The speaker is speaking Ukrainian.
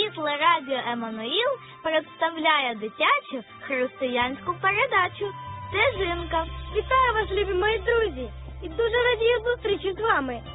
Світле радіо Еммануїл представляє дитячу християнську передачу «Стежинка». Вітаю вас, любі мої друзі! І дуже радію зустрічі з вами.